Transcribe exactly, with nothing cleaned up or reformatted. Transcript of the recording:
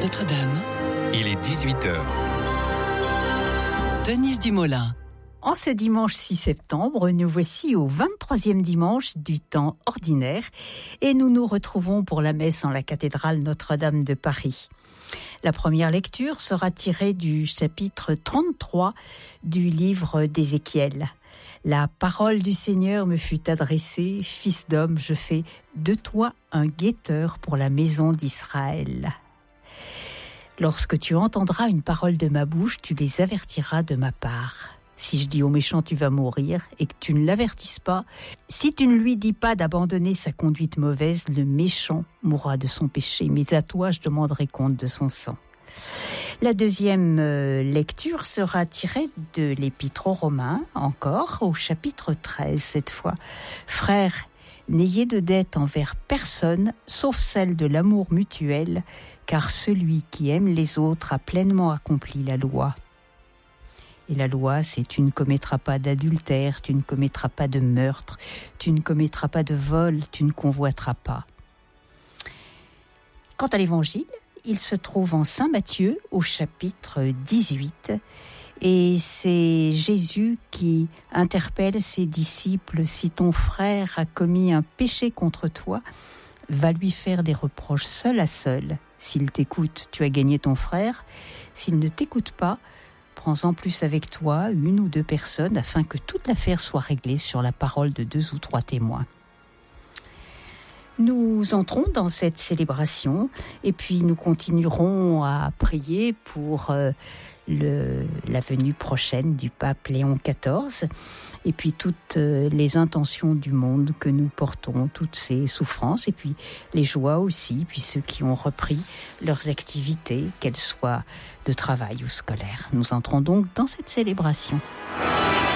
Notre-Dame. Il est dix-huit heures. Denise Dumoulin. En ce dimanche six septembre, nous voici au vingt-troisième dimanche du temps ordinaire et nous nous retrouvons pour la messe en la cathédrale Notre-Dame de Paris. La première lecture sera tirée du chapitre trente-trois du livre d'Ézéchiel. La parole du Seigneur me fut adressée, fils d'homme, je fais de toi un guetteur pour la maison d'Israël. Lorsque tu entendras une parole de ma bouche, tu les avertiras de ma part. Si je dis au méchant tu vas mourir et que tu ne l'avertisses pas, si tu ne lui dis pas d'abandonner sa conduite mauvaise, le méchant mourra de son péché, mais à toi je demanderai compte de son sang. La deuxième euh, lecture sera tirée de l'Épître aux Romains, encore au chapitre treize cette fois. Frères, n'ayez de dette envers personne, sauf celle de l'amour mutuel, car celui qui aime les autres a pleinement accompli la loi. Et la loi, c'est tu ne commettras pas d'adultère, tu ne commettras pas de meurtre, tu ne commettras pas de vol, tu ne convoiteras pas. Quant à l'évangile, il se trouve en Saint Matthieu au chapitre dix-huit et c'est Jésus qui interpelle ses disciples: si ton frère a commis un péché contre toi, va lui faire des reproches seul à seul. S'il t'écoute, tu as gagné ton frère. S'il ne t'écoute pas, prends-en plus avec toi une ou deux personnes afin que toute l'affaire soit réglée sur la parole de deux ou trois témoins. Nous entrons dans cette célébration et puis nous continuerons à prier pour euh, le, la venue prochaine du pape Léon quatorze et puis toutes euh, les intentions du monde que nous portons, toutes ces souffrances et puis les joies aussi, puis ceux qui ont repris leurs activités, qu'elles soient de travail ou scolaires. Nous entrons donc dans cette célébration.